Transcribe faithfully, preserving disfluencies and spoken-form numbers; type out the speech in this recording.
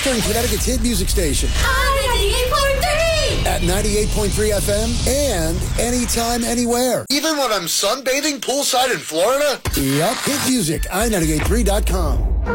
Eastern Connecticut's hit music station. ninety-eight point three! At ninety-eight point three F M and anytime, anywhere. Even when I'm sunbathing poolside in Florida? Yup, hit music, i ninety-eight point three dot com.